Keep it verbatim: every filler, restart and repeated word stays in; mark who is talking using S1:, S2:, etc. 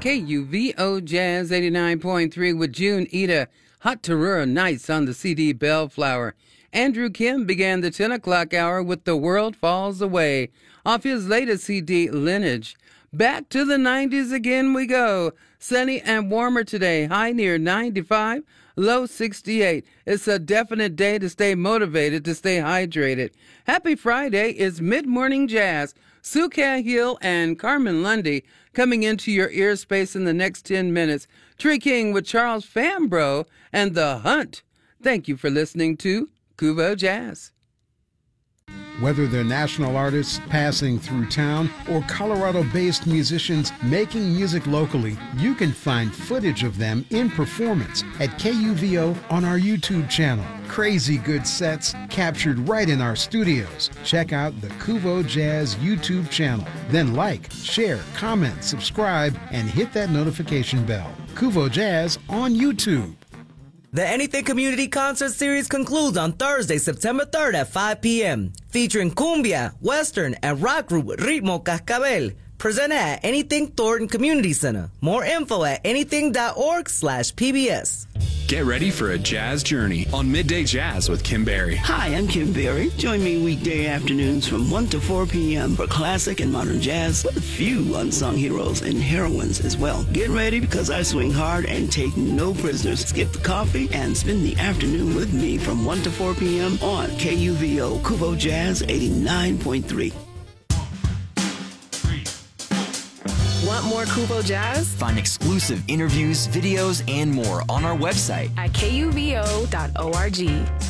S1: K U V O Jazz eighty-nine point three with June Ida, Hot Tarura Nights on the C D Bellflower. Andrew Kim began the ten o'clock hour with The World Falls Away off his latest C D, Lineage. Back to the nineties again we go. Sunny and warmer today, high near ninety-five, low sixty-eight. It's a definite day to stay motivated, to stay hydrated. Happy Friday is Mid-Morning Jazz. Sue Cahill and Carmen Lundy coming into your ear space in the next ten minutes. Tree King with Charles Fambro and The Hunt. Thank you for listening to Kuvo Jazz.
S2: Whether they're national artists passing through town or Colorado-based musicians making music locally, you can find footage of them in performance at K U V O on our YouTube channel. Crazy good sets captured right in our studios. Check out the Kuvo Jazz YouTube channel. Then like, share, comment, subscribe, and hit that notification bell. Kuvo Jazz on YouTube.
S3: The Anything Community Concert Series concludes on Thursday, September third at five p.m. featuring cumbia, western, and rock group Ritmo Cascabel. Presented at Anything Thornton Community Center. More info at anything.org slash PBS.
S4: Get ready for a jazz journey on Midday Jazz with Kim Berry.
S5: Hi, I'm Kim Berry. Join me weekday afternoons from one to four p.m. for classic and modern jazz with a few unsung heroes and heroines as well. Get ready because I swing hard and take no prisoners. Skip the coffee and spend the afternoon with me from one to four p.m. on K U V O Kuvo Jazz eighty-nine point three.
S6: Want more Kuvo Jazz?
S7: Find exclusive interviews, videos, and more on our website
S6: at K U V O dot org.